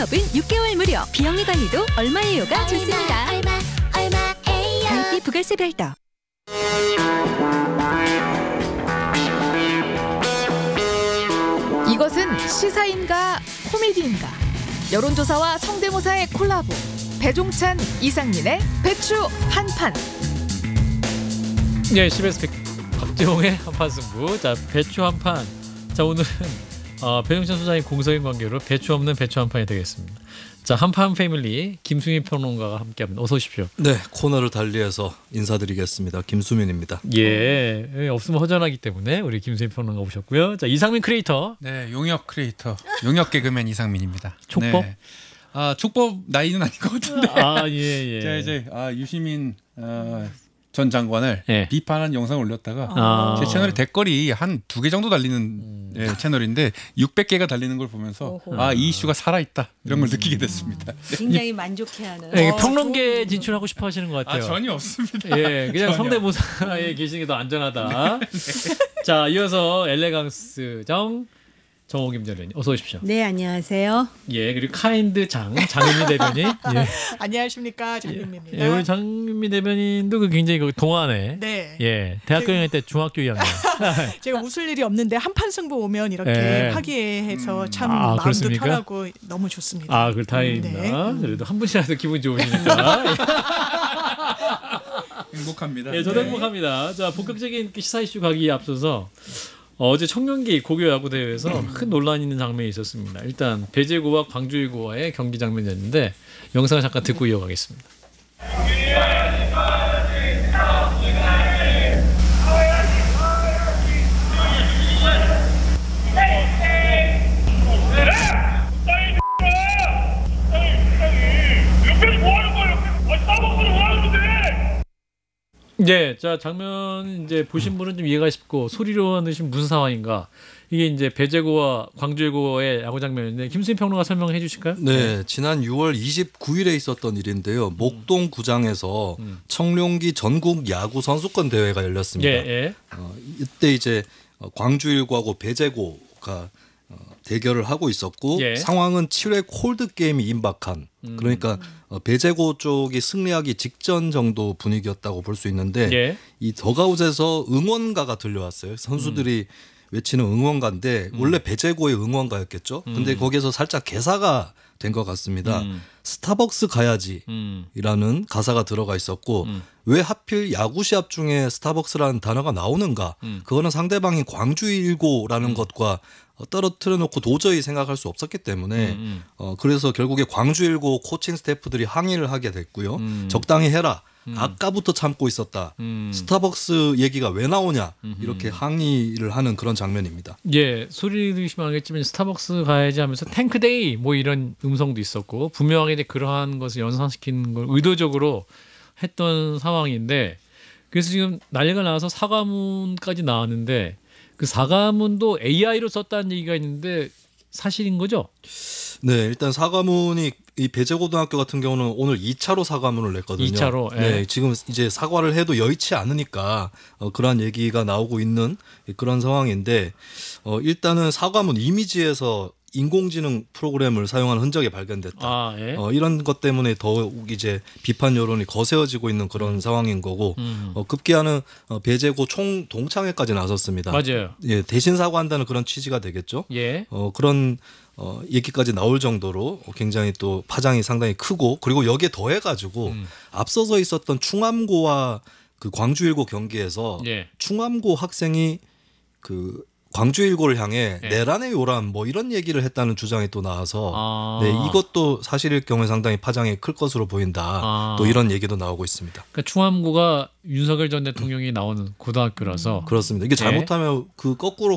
수업은 6개월 무료. 비영리 관리도 얼마예요가 좋습니다. 가입비 부가세 별도. 이것은 시사인가 코미디인가? 여론조사와 성대모사의 콜라보. 배종찬, 이상민의 배추 한판. 네, CBS 박재홍의 한판 승부. 자, 배추 한판. 자, 오늘은 배종찬 소장의 공석인 관계로 배추 없는 배추 한판이 되겠습니다. 자, 한판 패밀리 김수민 평론가가 함께합니다. 어서 오십시오. 네, 코너를 달리해서 인사드리겠습니다. 김수민입니다. 예, 없으면 허전하기 때문에 우리 김수민 평론가 오셨고요. 자, 이상민 크리에이터. 네, 용역 크리에이터, 용역 개그맨 이상민입니다. 촉법? 네. 촉법 나이는 아닌 것 같은데. 예. 제가 이제 유시민 전 장관을 예. 비판한 영상을 올렸다가 제 채널에 댓글이 한 2개 정도 달리는 채널인데 600개가 달리는 걸 보면서 이 이슈가 살아있다 이런 걸 느끼게 됐습니다. 굉장히 만족해하는. 평론계 진출하고 싶어 하시는 것 같아요. 전혀 없습니다. 예, 그냥 전혀. 성대모사에 계시는 게 더 안전하다. 자, 이어서 엘레강스 정호김 전 의원님 어서 오십시오. 네, 안녕하세요. 예, 그리고 카인드 장윤미 대변인. 예. 안녕하십니까, 장윤미입니다. 예, 우리 장윤미 대변인도 굉장히 동안에. 네. 예, 대학교 1학년 때 중학교 2학년. 제가 웃을 일이 없는데 한판 승부 오면 이렇게 네. 화기애애해서 참 마음도 그렇습니까? 편하고 너무 좋습니다. 그 다행입니다. 네. 그래도 한 분이라도 기분 좋으시니까. 행복합니다. 예, 저도 행복합니다. 자, 본격적인 시사 이슈 가기에 앞서서 어제 청년기 고교 야구 대회에서 큰 논란이 있는 장면이 있었습니다. 일단 배제고와 광주일고와의 경기 장면이었는데 영상을 잠깐 듣고 이어가겠습니다. 네, 자 장면 이제 보신 분은 좀 이해가 쉽고 소리로 하시면 무슨 상황인가? 이게 이제 배제고와 광주일고의 야구 장면인데 김수민 평론가 설명해 주실까요? 네, 지난 6월 29일에 있었던 일인데요. 목동 구장에서 청룡기 전국 야구 선수권 대회가 열렸습니다. 예. 이때 이제 광주일고하고 배제고가 대결을 하고 있었고 예. 상황은 7회 콜드 게임이 임박한 그러니까 배제고 쪽이 승리하기 직전 정도 분위기였다고 볼 수 있는데 예. 이 더가웃에서 응원가가 들려왔어요. 선수들이 외치는 응원가인데 원래 배제고의 응원가였겠죠. 근데 거기에서 살짝 개사가 된 것 같습니다. 스타벅스 가야지라는 가사가 들어가 있었고 왜 하필 야구 시합 중에 스타벅스라는 단어가 나오는가? 그거는 상대방이 광주일고라는 것과 떨어뜨려 놓고 도저히 생각할 수 없었기 때문에 그래서 결국에 광주일고 코칭 스태프들이 항의를 하게 됐고요. 적당히 해라. 아까부터 참고 있었다. 스타벅스 얘기가 왜 나오냐 이렇게 항의를 하는 그런 장면입니다. 예, 소리 들으시면 알겠지만 스타벅스 가야지 하면서 탱크데이 뭐 이런 음성도 있었고 분명하게 이제 그러한 것을 연상시키는 걸 의도적으로 했던 상황인데 그래서 지금 난리가 나서 사과문까지 나왔는데 그 사과문도 AI로 썼다는 얘기가 있는데 사실인 거죠? 네, 일단 사과문이 이 배제고등학교 같은 경우는 오늘 2차로 사과문을 냈거든요. 2차로. 예. 네, 지금 이제 사과를 해도 여의치 않으니까 그러한 얘기가 나오고 있는 그런 상황인데 일단은 사과문 이미지에서 인공지능 프로그램을 사용한 흔적이 발견됐다. 예. 이런 것 때문에 더욱 이제 비판 여론이 거세어지고 있는 그런 상황인 거고 급기야는 배제고 총 동창회까지 나섰습니다. 맞아요. 예, 대신 사과한다는 그런 취지가 되겠죠. 예. 그런 얘기까지 나올 정도로 굉장히 또 파장이 상당히 크고 그리고 여기에 더해가지고 앞서서 있었던 충암고와 그 광주일고 경기에서 예. 충암고 학생이 그 광주일고를 향해 내란의 요란 뭐 이런 얘기를 했다는 주장이 또 나와서 네, 이것도 사실일 경우에 상당히 파장이 클 것으로 보인다. 또 이런 얘기도 나오고 있습니다. 그러니까 충암고가 윤석열 전 대통령이 나오는 고등학교라서 그렇습니다. 이게 잘못하면 그 거꾸로